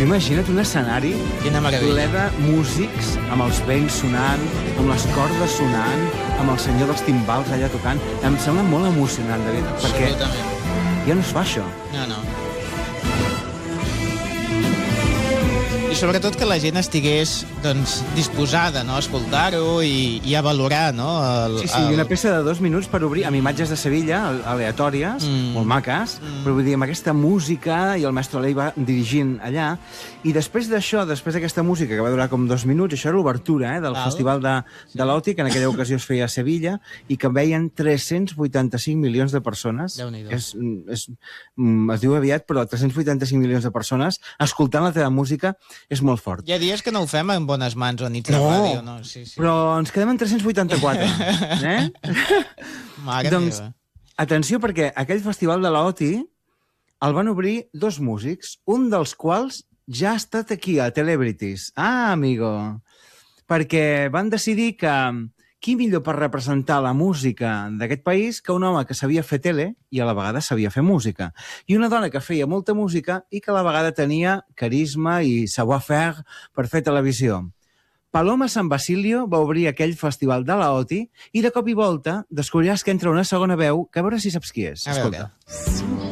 Tu imagina't un escenari Quina meravella. ple de músics, amb els vents sonant, amb les cordes sonant, amb el senyor dels timbals allà tocant. Em sembla molt emocionant, David, perquè Absolutament. ja no es fa això. No. I sobretot que la gent estigués doncs, disposada, no, a escoltar-ho i a valorar, no? Sí, i una peça de 2 minuts per obrir, amb imatges de Sevilla, aleatòries, molt maques, però vull dir, amb aquesta música, i el mestre Alei va dirigint allà, i després d'això, després d'aquesta música, que va durar com 2 minuts, això era l'obertura del Festival de l'Oti, que en aquella ocasió es feia a Sevilla, i que veien 385 milions de persones. Es diu aviat, però 385 milions de persones escoltant la teva música és molt fort. Hi ha dies que no ho fem en bones mans o nits de ràdio, no? Sí. Però ens quedem en 384, Mare doncs, meva. atenció, perquè aquell festival de l'Oti el van obrir 2 músics, un dels quals ja ha estat aquí, a Celebrities. Ah, amigo! Perquè van decidir que qui millor per representar la música d'aquest país que un home que sabia fer tele i a la vegada sabia fer música. I una dona que feia molta música i que a la vegada tenia carisma i savoir-faire per fer televisió. Paloma San Basilio va obrir aquell festival de l'Oti i de cop i volta descobriràs que entra una segona veu que a veure si saps qui és. A veure. Escolta.